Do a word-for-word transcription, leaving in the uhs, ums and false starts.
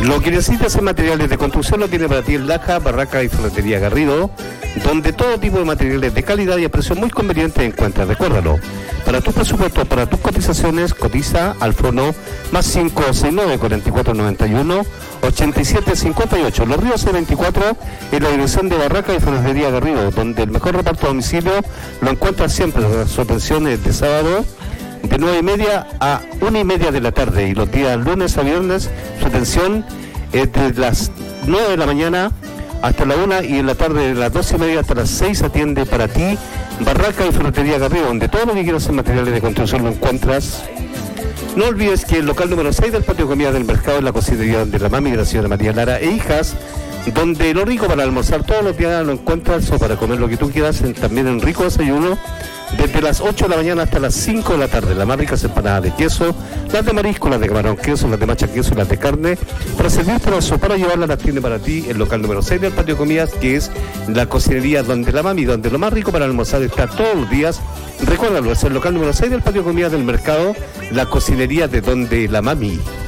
Lo que necesitas en materiales de construcción lo tiene para ti en Laja, Barraca y Ferretería Garrido, donde todo tipo de materiales de calidad y a precio muy conveniente encuentras. Recuérdalo, para tus presupuestos, para tus cotizaciones, cotiza al fono más cinco seis nueve, cuatro cuatro nueve uno, ocho siete cinco ocho. Los Ríos C veinticuatro en la dirección de Barraca y Ferretería Garrido, donde el mejor reparto a domicilio lo encuentras siempre. Su atención es de sábado de nueve y media a una y media de la tarde, y los días lunes a viernes su atención es de las nueve de la mañana hasta la una, y en la tarde de las doce y media hasta las seis atiende para ti Barraca y Ferretería Garrido, donde todo lo que quieras en materiales de construcción lo encuentras. No olvides que el local número seis del patio de comida del mercado es la cocinería de la mami de la señora María Lara e hijas, donde lo rico para almorzar todos los días lo encuentras, o para comer lo que tú quieras, en, también en rico desayuno, desde las ocho de la mañana hasta las cinco de la tarde. Las más ricas empanadas de queso, las de marisco, las de camarón queso, las de macha queso, las de carne, para servirte o para llevarla a la tienda para ti, el local número seis del patio de comidas, que es la cocinería donde la mami, donde lo más rico para almorzar está todos los días. Recuérdalo, es el local número seis del patio de comidas del mercado, la cocinería de donde la mami.